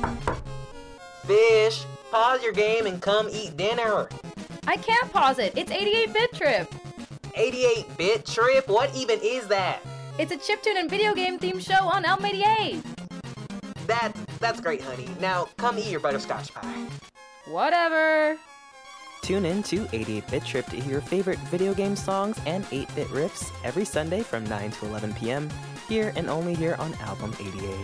Fish, pause your game and come eat dinner. I can't pause it. It's 88-Bit Trip. 88-Bit Trip? What even is that? It's a chiptune and video game themed show on Elm 88. That's great, honey. Now come eat your butterscotch pie. Whatever. Tune in to 88-Bit Trip to hear your favorite video game songs and 8-bit riffs every Sunday from 9 to 11 p.m. here and only here on Album 88.